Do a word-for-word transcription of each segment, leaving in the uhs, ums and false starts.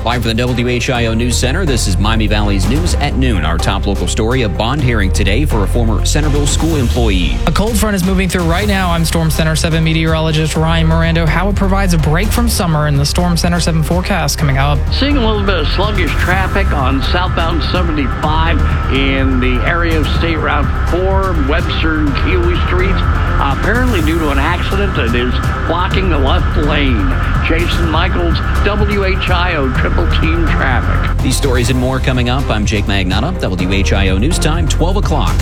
Live from the W H I O News Center, this is Miami Valley's News at noon. Our top local story, a bond hearing today for a former Centerville school employee. A cold front is moving through right now. I'm Storm Center seven meteorologist Ryan Mirando. How it provides a break from summer in the Storm Center seven forecast coming up. Seeing a little bit of sluggish traffic on southbound seventy-five in the area of State Route four, Webster and Kiwi Streets. Uh, apparently due to an accident that is blocking the left lane. Jason Michaels, W H I O Triple Team Traffic. These stories and more coming up. I'm Jake Magnotta, W H I O News Time, twelve o'clock.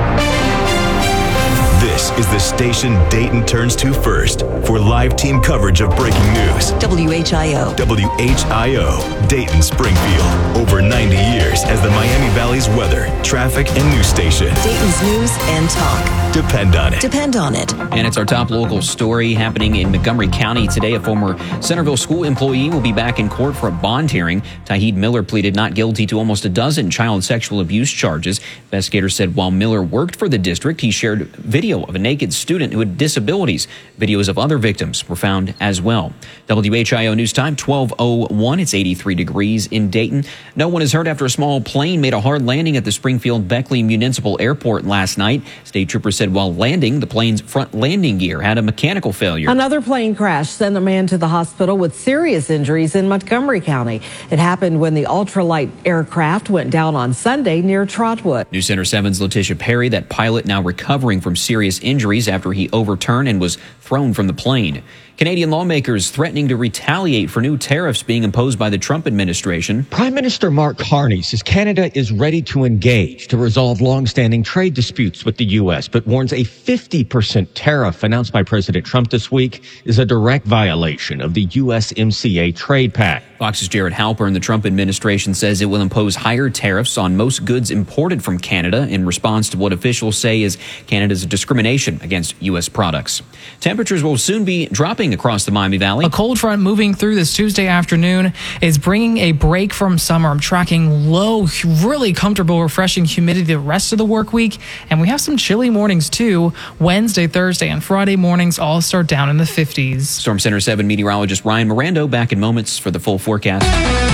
This is the station Dayton turns to first for live team coverage of breaking news. W H I O. W H I O, Dayton Springfield. Over ninety years as the Miami Valley's weather, traffic, and news station. Dayton's news and talk. Depend on it. Depend on it. And it's our top local story happening in Montgomery County today. A former Centerville school employee will be back in court for a bond hearing. Taheed Miller pleaded not guilty to almost a dozen child sexual abuse charges. Investigators said while Miller worked for the district, he shared video of a naked student who had disabilities. Videos of other victims were found as well. W H I O News Time, twelve oh one. It's eighty-three degrees in Dayton. No one is hurt after a small plane made a hard landing at the Springfield Beckley Municipal Airport last night. State troopers said while landing, the plane's front landing gear had a mechanical failure. Another plane crash sent a man to the hospital with serious injuries in Montgomery County. It happened when the ultralight aircraft went down on Sunday near Trotwood. News Center seven's Letitia Perry, that pilot now recovering from serious injuries after he overturned and was thrown from the plane. Canadian lawmakers threatening to retaliate for new tariffs being imposed by the Trump administration. Prime Minister Mark Carney says Canada is ready to engage to resolve long-standing trade disputes with the U S, but warns a fifty percent tariff announced by President Trump this week is a direct violation of the U S M C A trade pact. Fox's Jared Halpern, the Trump administration says it will impose higher tariffs on most goods imported from Canada in response to what officials say is Canada's discrimination against U S products. Temperatures will soon be dropping across the Miami Valley. A cold front moving through this Tuesday afternoon is bringing a break from summer. I'm tracking low, really comfortable, refreshing humidity the rest of the work week. And we have some chilly mornings too. Wednesday, Thursday, and Friday mornings all start down in the fifties. Storm Center seven meteorologist Ryan Mirando back in moments for the full forecast.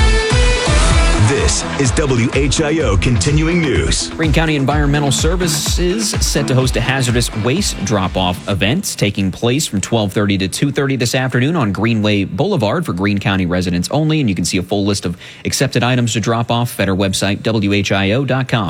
This is W H I O Continuing News. Greene County Environmental Services set to host a hazardous waste drop-off event taking place from twelve thirty to two thirty this afternoon on Greenway Boulevard for Greene County residents only. And you can see a full list of accepted items to drop off at our website, W H I O dot com.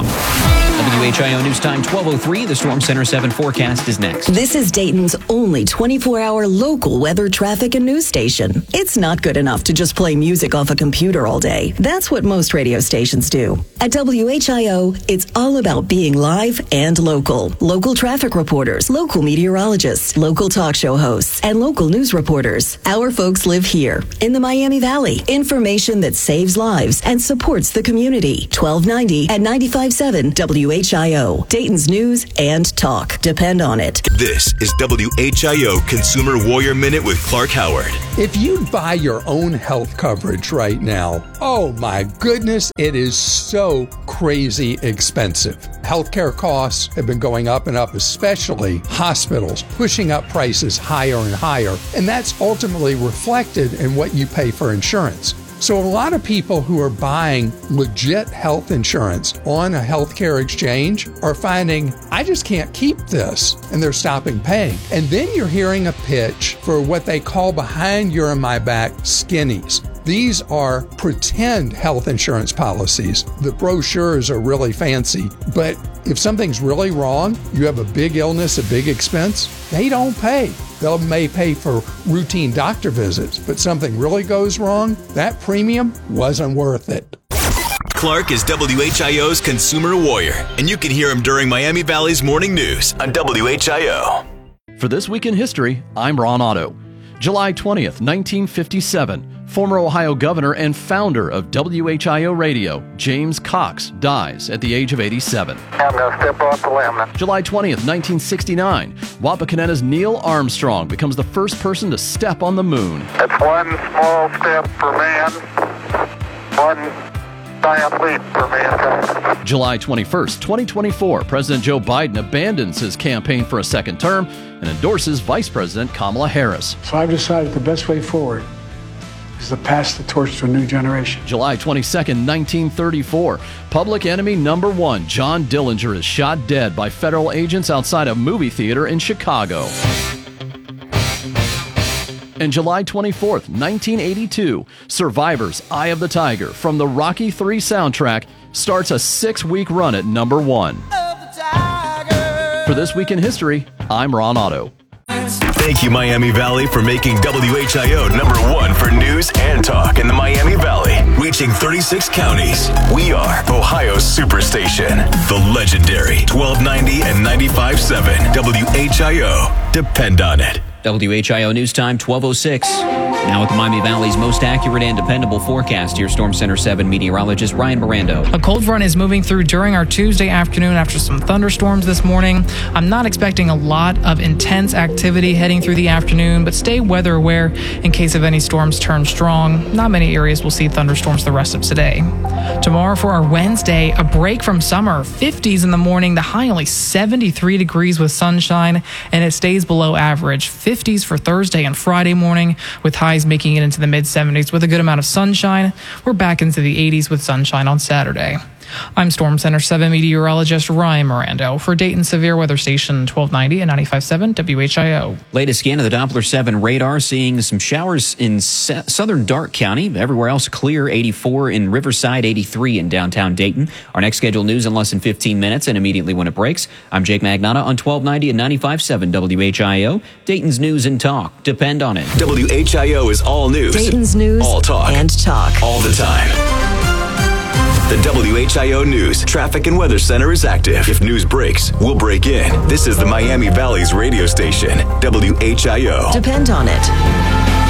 W H I O News Time, twelve oh three. The Storm Center seven forecast is next. This is Dayton's only twenty-four hour local weather, traffic, and news station. It's not good enough to just play music off a computer all day. That's what most radio stations do. At W H I O, it's all about being live and local. Local traffic reporters, local meteorologists, local talk show hosts, and local news reporters. Our folks live here in the Miami Valley. Information that saves lives and supports the community. twelve ninety at ninety-five point seven W H I O. Dayton's news and talk. Depend on it. This is W H I O Consumer Warrior Minute with Clark Howard. If you buy your own health coverage right now, oh my goodness, it is so crazy expensive. Healthcare costs have been going up and up, especially hospitals, pushing up prices higher and higher. And that's ultimately reflected in what you pay for insurance. So a lot of people who are buying legit health insurance on a healthcare exchange are finding, I just can't keep this, and they're stopping paying. And then you're hearing a pitch for what they call behind your and my back skinnies. These are pretend health insurance policies. The brochures are really fancy, but if something's really wrong, you have a big illness, a big expense, they don't pay. They may pay for routine doctor visits, but something really goes wrong, that premium wasn't worth it. Clark is W H I O's Consumer Warrior, and you can hear him during Miami Valley's Morning News on W H I O. For This Week in History, I'm Ron Otto. July twentieth, nineteen fifty-seven. Former Ohio governor and founder of W H I O Radio, James Cox, dies at the age of eighty-seven. I'm going to step off the limb. July twentieth, nineteen sixty-nine. Wapakoneta's Neil Armstrong becomes the first person to step on the moon. It's one small step for man, one giant leap for mankind. July twenty-first, twenty twenty-four. President Joe Biden abandons his campaign for a second term and endorses Vice President Kamala Harris. So I've decided the best way forward is to pass the torch to a new generation. July twenty-second, nineteen thirty-four. Public enemy number one, John Dillinger, is shot dead by federal agents outside a movie theater in Chicago. And July twenty-fourth, nineteen eighty-two, Survivor's Eye of the Tiger from the Rocky three soundtrack starts a six-week run at number one. For This Week in History, I'm Ron Otto. Thank you, Miami Valley, for making W H I O number one for news and talk in the Miami Valley, reaching thirty-six counties. We are Ohio's Superstation, the legendary twelve ninety and ninety-five point seven W H I O. Depend on it. W H I O News Time, twelve oh six. Now with the Miami Valley's most accurate and dependable forecast, here's Storm Center seven meteorologist Ryan Mirando. A cold front is moving through during our Tuesday afternoon after some thunderstorms this morning. I'm not expecting a lot of intense activity heading through the afternoon, but stay weather aware in case of any storms turn strong. Not many areas will see thunderstorms the rest of today. Tomorrow for our Wednesday, a break from summer. fifties in the morning, the high only seventy-three degrees with sunshine, and it stays below average. fifties for Thursday and Friday morning, with highs making it into the mid-seventies with a good amount of sunshine. We're back into the eighties with sunshine on Saturday. I'm Storm Center seven meteorologist Ryan Mirando for Dayton Severe Weather Station twelve ninety and ninety-five point seven W H I O. Latest scan of the Doppler seven radar, seeing some showers in se- southern Darke County. Everywhere else clear. eighty-four in Riverside, eighty-three in downtown Dayton. Our next scheduled news in less than fifteen minutes and immediately when it breaks. I'm Jake Magnotta on twelve ninety and ninety-five point seven W H I O. Dayton's news and talk. Depend on it. W H I O is all news. Dayton's news all talk. and talk. All the time. The W H I O News Traffic and Weather Center is active. If news breaks, we'll break in. This is the Miami Valley's radio station, W H I O. Depend on it.